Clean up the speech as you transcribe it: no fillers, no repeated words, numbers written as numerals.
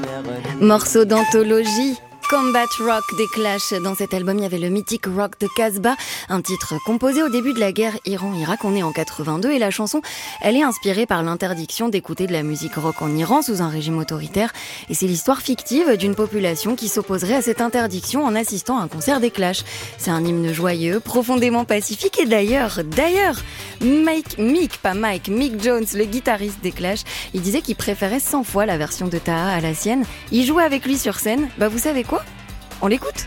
Morceau d'anthologie, Combat Rock des Clash. Dans cet album, il y avait le mythique Rock de Casbah, un titre composé au début de la guerre Iran-Irak. On est en 82 et la chanson, elle est inspirée par l'interdiction d'écouter de la musique rock en Iran sous un régime autoritaire. Et c'est l'histoire fictive d'une population qui s'opposerait à cette interdiction en assistant à un concert des Clash. C'est un hymne joyeux, profondément pacifique et d'ailleurs, Mick Jones, le guitariste des Clash, il disait qu'il préférait 100 fois la version de Taha à la sienne. Il jouait avec lui sur scène. Vous savez quoi ? On l'écoute ?